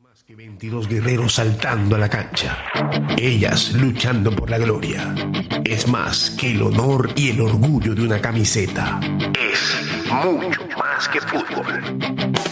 Que 22 guerreros saltando a la cancha, ellas luchando por la gloria. Es más que el honor y el orgullo de una camiseta. Es mucho más que fútbol.